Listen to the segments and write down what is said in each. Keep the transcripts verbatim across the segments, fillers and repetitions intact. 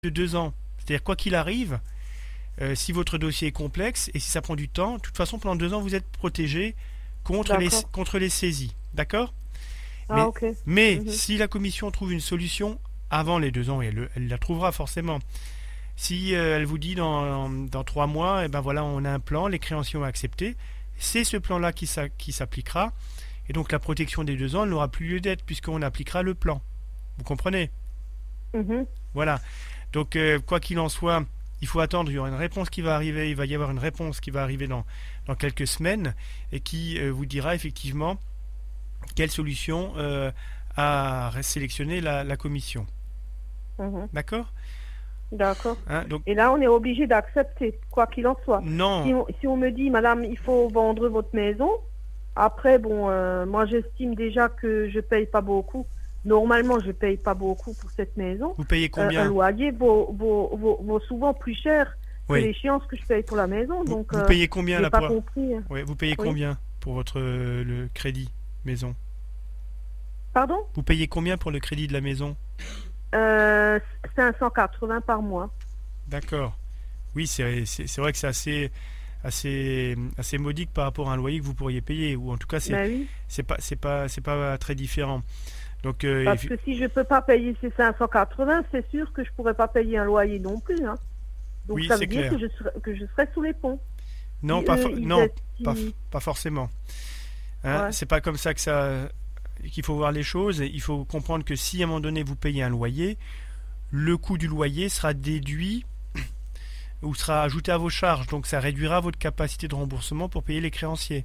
de deux ans. C'est-à-dire, quoi qu'il arrive, euh, si votre dossier est complexe et si ça prend du temps, de toute façon, pendant deux ans, vous êtes protégé contre les, D'accord. contre les saisies. D'accord? Ah, Mais, ok. mais Mhm. si la commission trouve une solution avant les deux ans, et elle, elle la trouvera forcément, si euh, elle vous dit dans, dans trois mois, eh ben voilà, on a un plan, les créanciers ont accepté, c'est ce plan-là qui, s'a- qui s'appliquera, et donc la protection des deux ans n'aura plus lieu d'être puisqu'on appliquera le plan. Vous comprenez? Mhm. Voilà. Donc, euh, quoi qu'il en soit, il faut attendre. Il y aura une réponse qui va arriver. Il va y avoir une réponse qui va arriver dans, dans quelques semaines et qui euh, vous dira effectivement quelle solution euh, a sélectionné la, la commission. Mhm. D'accord? D'accord. Hein, donc, Et là, on est obligé d'accepter, quoi qu'il en soit. non. Si on, si on me dit, madame, il faut vendre votre maison, après, bon, euh, moi, j'estime déjà que je paye pas beaucoup. Normalement, je paye pas beaucoup pour cette maison. Vous payez Euh, un combien? loyer vaut, vaut, vaut, vaut souvent plus cher que Oui. l'échéance que je paye pour la maison. Vous, Donc, vous euh, payez combien j'ai là pas pour... compris. Oui, vous payez Oui. combien pour votre euh, le crédit maison? Pardon? Vous payez combien pour le crédit de la maison? Euh, cinq cent quatre-vingts par mois. D'accord. Oui, c'est c'est- c'est vrai que c'est assez, assez, assez modique par rapport à un loyer que vous pourriez payer, ou en tout cas, c'est Ben oui. c'est pas, c'est pas, c'est pas très différent. Donc, euh, Parce effi- que si je peux pas payer ces cinq cent quatre-vingts, c'est sûr que je pourrais pas payer un loyer non plus. Hein. Donc oui, ça c'est veut dire clair. que je serais, que je serais sous les ponts. Non, Si pas, eux, for- ils non, pas, estiment... pas forcément. Hein, Ouais. c'est pas comme ça que ça, qu'il faut voir les choses. Il faut comprendre que si à un moment donné vous payez un loyer, le coût du loyer sera déduit ou sera ajouté à vos charges. Donc, ça réduira votre capacité de remboursement pour payer les créanciers.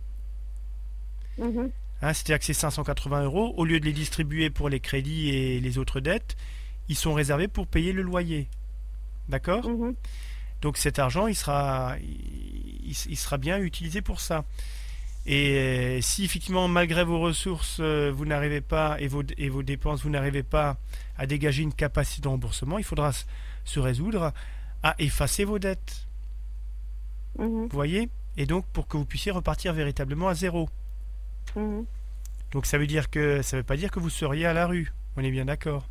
Mhm. Hein, c'est-à-dire que ces cinq cent quatre-vingts euros, au lieu de les distribuer pour les crédits et les autres dettes, ils sont réservés pour payer le loyer. D'accord? Mhm. Donc cet argent, il sera, il, il sera bien utilisé pour ça. Et euh, si effectivement, malgré vos ressources, euh, vous n'arrivez pas, et vos, et vos dépenses, vous n'arrivez pas à dégager une capacité de remboursement, il faudra s- se résoudre à effacer vos dettes. Mhm. Vous voyez? Et donc, pour que vous puissiez repartir véritablement à zéro. Mhm. Donc ça veut dire que ça veut pas dire que vous seriez à la rue. On est bien d'accord.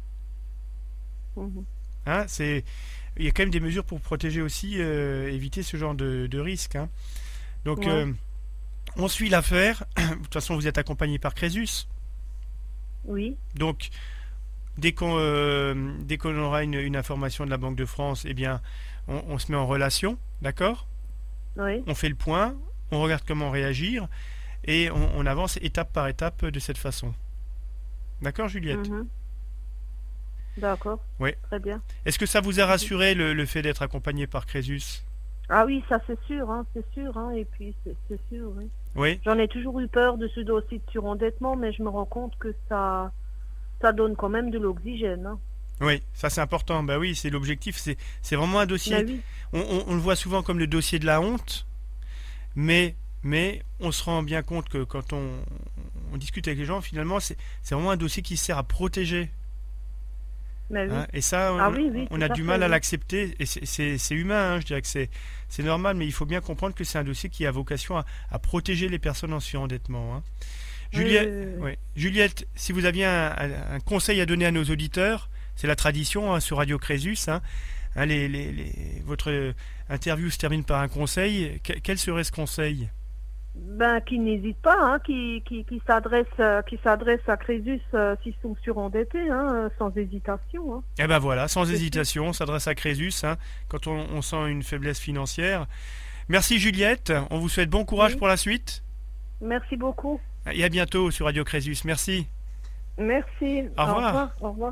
Mhm. Hein, c'est, il y a quand même des mesures pour protéger aussi, euh, éviter ce genre de, de risque. Hein. Donc, Ouais. euh, on suit l'affaire. De toute façon, vous êtes accompagné par Crésus. Oui. Donc, dès qu'on, euh, dès qu'on aura une, une information de la Banque de France, eh bien, on, on se met en relation, d'accord? Oui. On fait le point, on regarde comment réagir, et on, on avance étape par étape de cette façon. D'accord, Juliette? Mhm. D'accord. Oui. Très bien. Est-ce que ça vous a rassuré le, le fait d'être accompagné par Crésus? Ah oui, ça c'est sûr, hein, c'est sûr. Hein, et puis c'est c'est sûr, oui. Oui. J'en ai toujours eu peur de ce dossier de surendettement, mais je me rends compte que ça, ça donne quand même de l'oxygène. Hein. Oui, ça c'est important. Bah oui, c'est l'objectif. C'est, c'est vraiment un dossier. Mais oui. On, on- on le voit souvent comme le dossier de la honte, mais, mais on se rend bien compte que quand on, on discute avec les gens, finalement, c'est, c'est vraiment un dossier qui sert à protéger. Mais oui. Hein. Et ça, on, Ah oui, oui, on tout a à du fait, mal à oui. l'accepter. Et c'est, c'est- c'est humain, hein. Je dirais que c'est, c'est normal, mais il faut bien comprendre que c'est un dossier qui a vocation à, à protéger les personnes en surendettement. Hein. Oui, Juliette, oui, oui, oui. ouais. Juliette, si vous aviez un, un- un conseil à donner à nos auditeurs, c'est la tradition, hein, sur Radio Crésus. Hein. Hein, les- les- les- votre euh, interview se termine par un conseil. Que- quel serait ce conseil? Ben, qui n'hésite pas, hein, qui, qui, qui s'adresse, euh, qui s'adresse à Crésus euh, s'ils sont surendettés, hein, euh, sans hésitation. Hein. Eh ben voilà, sans C'est sûr. hésitation, on s'adresse à Crésus, hein, quand on, on sent une faiblesse financière. Merci Juliette, on vous souhaite bon courage Oui. pour la suite. Merci beaucoup. Et à bientôt sur Radio Crésus. Merci. Merci. Au revoir. Au revoir.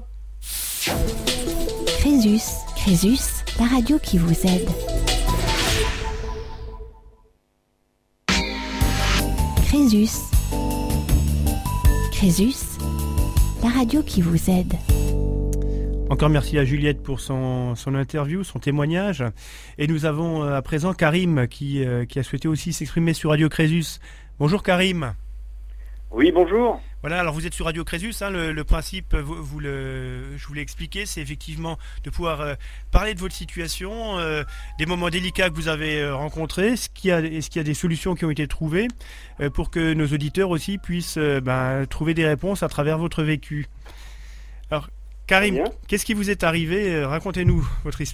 Crésus, Crésus, la radio qui vous aide. Crésus, Crésus, la radio qui vous aide. Encore merci à Juliette pour son, son interview, son témoignage. Et nous avons euh, à présent Karim qui, euh, qui a souhaité aussi s'exprimer sur Radio Crésus. Bonjour Karim. Oui, bonjour. Voilà, alors vous êtes sur Radio Crésus, hein, le, le principe, vous, vous le, je vous l'ai expliqué, c'est effectivement de pouvoir euh, parler de votre situation, euh, des moments délicats que vous avez euh, rencontrés, est-ce qu'il y a, est-ce qu'il y a des solutions qui ont été trouvées euh, pour que nos auditeurs aussi puissent euh, ben, trouver des réponses à travers votre vécu. Alors, Karim, Bien. qu'est-ce qui vous est arrivé? Euh, Racontez-nous votre histoire.